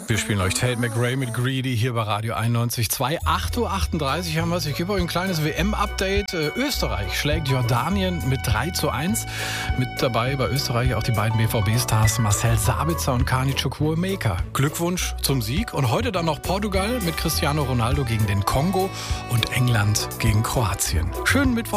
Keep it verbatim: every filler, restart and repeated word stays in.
Wir spielen euch Tate McRae mit Greedy hier bei Radio einundneunzig Komma zwei. acht Uhr achtunddreißig haben wir es. Ich gebe euch ein kleines W M-Update. Äh, Österreich schlägt Jordanien mit drei zu eins. Mit dabei bei Österreich auch die beiden B V B-Stars Marcel Sabitzer und Kani Chukwuemeka. Glückwunsch zum Sieg. Und heute dann noch Portugal mit Cristiano Ronaldo gegen den Kongo und England gegen Kroatien. Schönen Mittwoch.